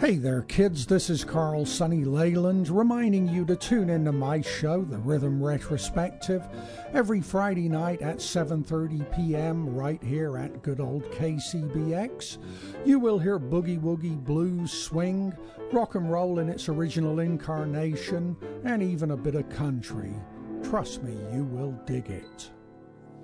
Hey there, kids. This is Carl Sonny Leyland reminding you to tune into my show, The Rhythm Retrospective, every Friday night at 7:30 p.m. right here at good old KCBX. You will hear boogie woogie, blues, swing, rock and roll in its original incarnation, and even a bit of country. Trust me, you will dig it.